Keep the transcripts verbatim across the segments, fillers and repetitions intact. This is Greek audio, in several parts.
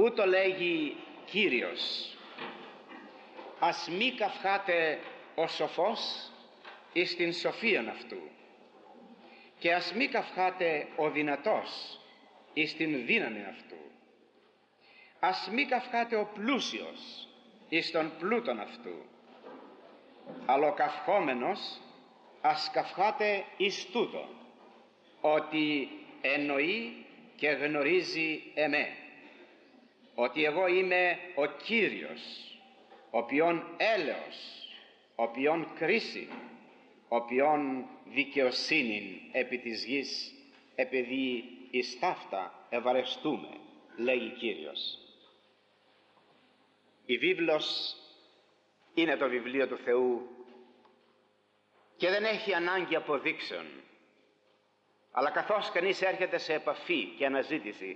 Ούτω λέγει Κύριος: ας μη καυχάτε ο σοφός εις την σοφίαν αυτού, και ας μη καυχάτε ο δυνατός εις την δύναμη αυτού. Ας μη καυχάτε ο πλούσιος εις τον πλούτον αυτού, αλλά ο καυχόμενος ας καυχάτε εις τούτο, ότι εννοεί και γνωρίζει εμέ, ότι εγώ είμαι ο Κύριος, ο ποιον έλεος, ο ποιον κρίση, ο ποιον δικαιοσύνην επί της γης, επειδή εις ταύτα ευαρεστούμε, λέγει Κύριος. Η βίβλος είναι το βιβλίο του Θεού και δεν έχει ανάγκη αποδείξεων, αλλά καθώς κανείς έρχεται σε επαφή και αναζήτηση,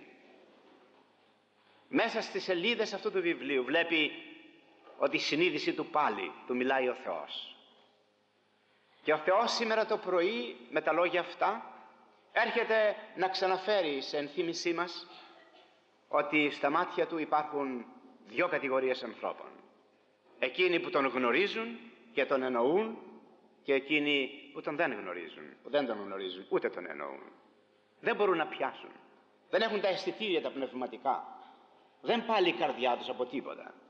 μέσα στις σελίδες αυτού του βιβλίου βλέπει ότι η συνείδηση του πάλι του μιλάει ο Θεός. Και ο Θεός σήμερα το πρωί με τα λόγια αυτά έρχεται να ξαναφέρει σε ενθύμησή μας ότι στα μάτια του υπάρχουν δύο κατηγορίες ανθρώπων: εκείνοι που τον γνωρίζουν και τον εννοούν, και εκείνοι που τον δεν γνωρίζουν, που δεν τον γνωρίζουν ούτε τον εννοούν. Δεν μπορούν να πιάσουν, δεν έχουν τα αισθητήρια τα πνευματικά, δεν πάλι η καρδιά τους από τίποτα.